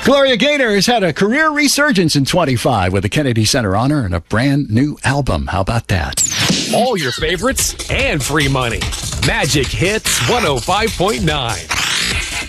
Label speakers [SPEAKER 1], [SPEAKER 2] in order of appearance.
[SPEAKER 1] Gloria Gaynor has had a career resurgence in 25 with the Kennedy Center Honor and a brand new album. How about that?
[SPEAKER 2] All your favorites and free money. Magic Hits 105.9.